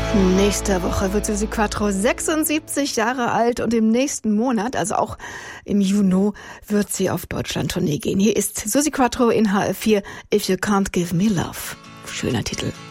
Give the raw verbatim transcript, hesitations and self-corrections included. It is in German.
Nächste Woche wird Susi Quatro sechsundsiebzig Jahre alt und im nächsten Monat, also auch im Juni, wird sie auf Deutschland-Tournee gehen. Hier ist Susi Quatro in H R vier, If You Can't Give Me Love. Schöner Titel.